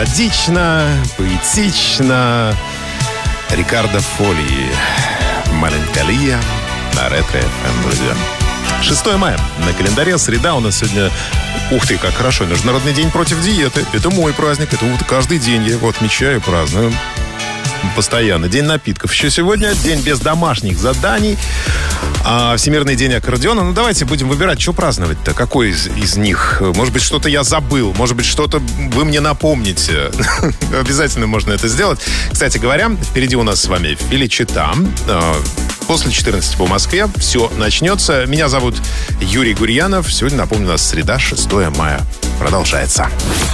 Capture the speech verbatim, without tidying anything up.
Мелодично, поэтично. Рикардо Фоли. Меланхолия на Ретро-эф эм, друзья. шестое мая. На календаре среда у нас сегодня... Ух ты, как хорошо. Международный день против диеты. Это мой праздник. Это вот каждый день я его отмечаю, праздную. Постоянно. День напитков. Еще сегодня день без домашних заданий. А, Всемирный день аккордеона. Ну, давайте будем выбирать, что праздновать-то. Какой из, из них? Может быть, что-то я забыл. Может быть, что-то вы мне напомните. Обязательно можно это сделать. Кстати говоря, впереди у нас с вами Феличита. После четырнадцати по Москве все начнется. Меня зовут Юрий Гурьянов. Сегодня, напомню, у нас среда, шестое мая. Продолжается.